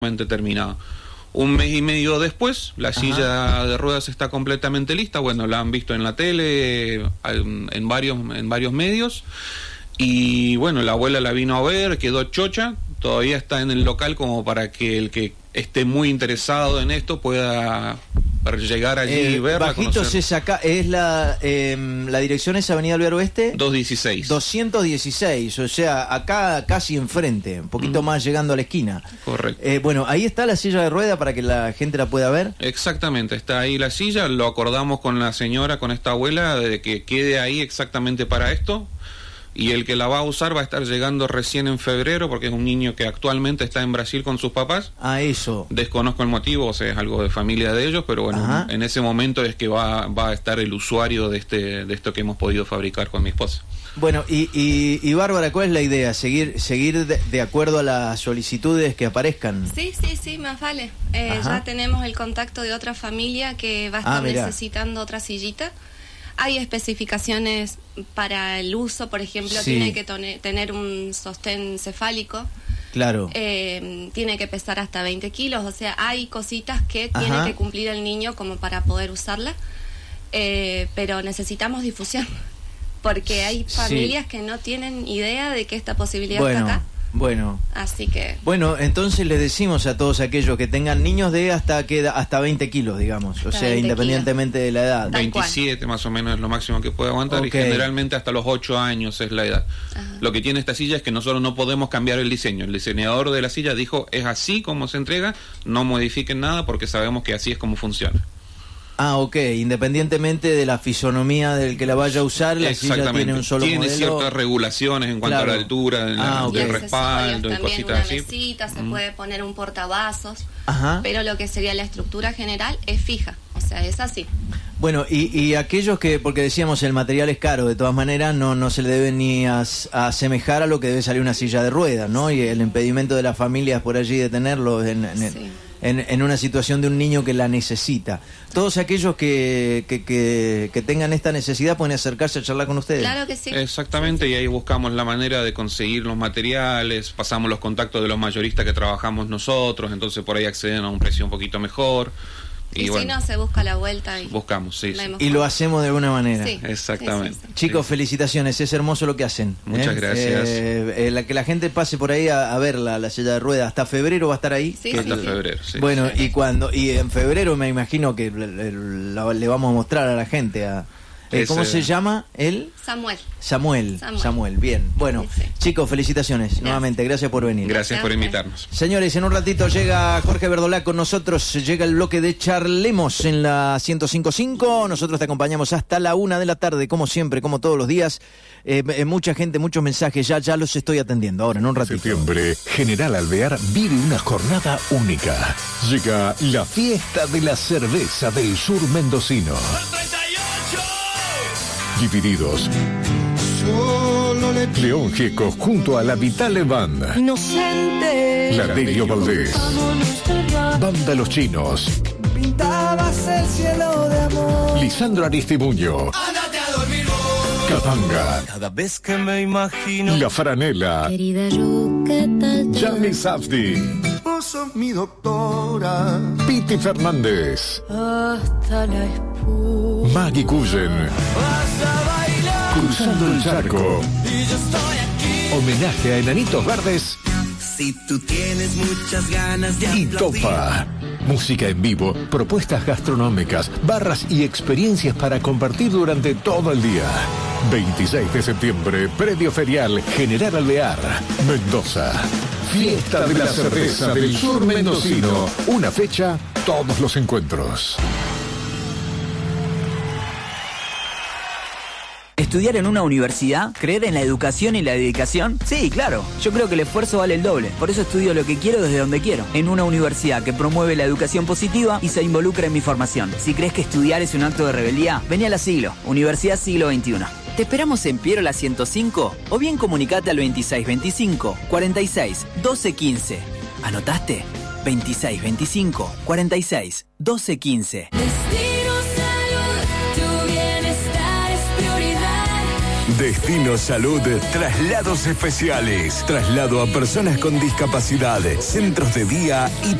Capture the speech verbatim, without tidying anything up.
terminado. Un mes y medio después, la Ajá. silla de ruedas está completamente lista. Bueno, la han visto en la tele, en, en varios, en varios medios. Y bueno, la abuela la vino a ver, quedó chocha. Todavía está en el local como para que el que esté muy interesado en esto pueda llegar allí eh, y verla. Bajitos conocer. es acá, es la, eh, la dirección es Avenida Alvear Oeste. doscientos dieciséis. doscientos dieciséis, o sea, acá casi enfrente, un poquito Mm. más llegando a la esquina. Correcto. Eh, bueno, ahí está la silla de rueda para que la gente la pueda ver. Exactamente, está ahí la silla, lo acordamos con la señora, con esta abuela, de que quede ahí exactamente para esto, y el que la va a usar va a estar llegando recién en febrero, porque es un niño que actualmente está en Brasil con sus papás. A eso. Desconozco el motivo, o sea, es algo de familia de ellos, pero bueno, Ajá. en ese momento es que va, va a estar el usuario de este de esto que hemos podido fabricar con mi esposa. Bueno, y, y, y Bárbara, ¿cuál es la idea? ¿Seguir seguir de, de acuerdo a las solicitudes que aparezcan? Sí, sí, sí, más vale. Eh, Ajá. ya tenemos el contacto de otra familia que va a Ah, estar mirá. necesitando otra sillita. Hay especificaciones para el uso, por ejemplo, Sí. tiene que tone- tener un sostén cefálico, Claro. eh, tiene que pesar hasta veinte kilos, o sea, hay cositas que Ajá. tiene que cumplir el niño como para poder usarla, eh, pero necesitamos difusión, porque hay Sí. familias que no tienen idea de que esta posibilidad Bueno, está acá, bueno. así que... Bueno, entonces les decimos a todos aquellos que tengan niños de hasta que hasta veinte kilos, digamos, o Hasta sea, veinte independientemente de la edad. Tal cual. veintisiete más o menos es lo máximo que puede aguantar, Ok. y generalmente hasta los ocho años es la edad. Ajá. Lo que tiene esta silla es que nosotros no podemos cambiar el diseño. El diseñador de la silla dijo, es así como se entrega, no modifiquen nada porque sabemos que así es como funciona. Ah, ok, independientemente de la fisonomía del que la vaya a usar, la silla tiene un solo Tiene modelo. ciertas regulaciones en cuanto Claro. a la altura, en la- Ah, ok. Y el accesorios respaldo y también, cositas una así. mesita, se Mm. puede poner un portavasos, Ajá. pero lo que sería la estructura general es fija, o sea, es así. Bueno, y, y aquellos que, porque decíamos el material es caro, de todas maneras no, no se le debe ni as- a asemejar a lo que debe salir una silla de ruedas, ¿no? Y el impedimento de las familias por allí de tenerlo en, en, Sí. en, en una situación de un niño que la necesita. Todos aquellos que, que, que, que tengan esta necesidad pueden acercarse a charlar con ustedes. Claro que sí. Exactamente, y ahí buscamos la manera de conseguir los materiales, pasamos los contactos de los mayoristas que trabajamos nosotros, entonces por ahí acceden a un precio un poquito mejor. Y, Y, si bueno, no, se busca la vuelta y buscamos, sí, la sí. hemos- Y lo hacemos de alguna manera. Sí, Exactamente. sí, sí, sí. Chicos, Sí. felicitaciones, es hermoso lo que hacen. Muchas ¿eh? gracias. Eh, eh, la, que la gente pase por ahí a, a ver la, la silla de ruedas, hasta febrero va a estar ahí. Sí, Que- Hasta sí. febrero, sí. Bueno, Sí. y cuando y en febrero me imagino que le, le- la- le vamos a mostrar a la gente a eh, ¿cómo Ese- se llama él? Samuel. Samuel. Samuel. Samuel. Bien. Bueno, Sí, sí. chicos, felicitaciones Gracias. nuevamente. Gracias por venir. Gracias por Gracias. invitarnos. Señores, en un ratito llega Jorge Verdolá con nosotros, llega el bloque de Charlemos en la ciento cinco punto cinco, nosotros te acompañamos hasta la una de la tarde, como siempre, como todos los días, eh, eh, mucha gente, muchos mensajes, ya, ya los estoy atendiendo, ahora en un ratito. Septiembre, General Alvear vive una jornada única. Llega la fiesta de la cerveza del sur mendocino. Divididos. León Gieco junto a la Vitale Band. Inocente, Lardelio Valdés. Banda Los Chinos. pintabas el cielo de amor. Lisandro Aristimuño. Capanga. Cada vez que me imagino, La Franela. Querida yo, ¿qué tal? Yami Safdi. vos sos mi doctora. Piti Fernández. Hasta la espuma. Maggie Cullen. Vas a bailar Cruzando el charco. y yo estoy aquí. Homenaje a Enanitos Verdes Si tú tienes muchas ganas de y aplaudir. Topa. Música en vivo, propuestas gastronómicas, barras y experiencias para compartir durante todo el día. veintiséis de septiembre, Predio Ferial General Alvear, Mendoza. Fiesta de la cerveza del sur mendocino. Una fecha, todos los encuentros. ¿Estudiar en una universidad? ¿Creer en la educación y la dedicación? Sí, claro. Yo creo que el esfuerzo vale el doble. Por eso estudio lo que quiero desde donde quiero. En una universidad que promueve la educación positiva y se involucra en mi formación. Si crees que estudiar es un acto de rebeldía, vení a la Siglo, Universidad Siglo veintiuno. ¿Te esperamos en Piero la ciento cinco? O bien comunicate al veintiséis veinticinco, cuarenta y seis, doce quince. ¿Anotaste? veintiséis veinticinco, cuarenta y seis, doce quince. Destino Salud, tu bienestar es prioridad. Destino Salud, traslados especiales, traslado a personas con discapacidad, centros de día y